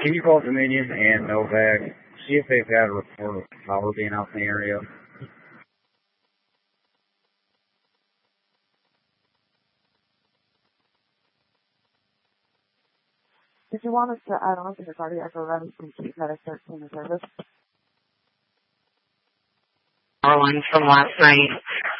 Can you call Dominion and Novak? See if they've had a report of power being out in the area. Did you want us to add on to the cardiac arrest and keep medic 13 in service? One from last night.